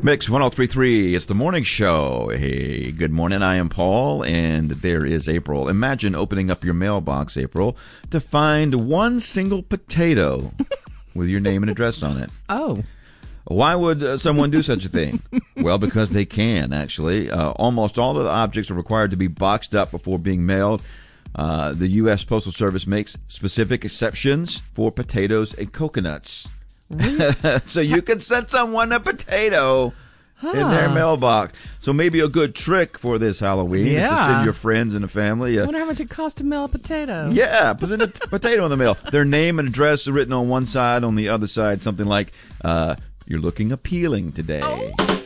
Mix 103.3, it's the morning show. Hey, good morning. I am Paul, and there is April. Imagine opening up your mailbox, April, to find one single potato with your name and address on it. Oh. Why would someone do such a thing? Well, because they can, actually. Almost all of the objects are required to be boxed up before being mailed. The U.S. Postal Service makes specific exceptions for potatoes and coconuts. So you can send someone a potato in their mailbox. So maybe a good trick for this Halloween is to send your friends and a family. I wonder how much it costs to mail a potato. Yeah, put a potato in the mail. Their name and address are written on one side, on the other side, something like, you're looking appealing today. Oh.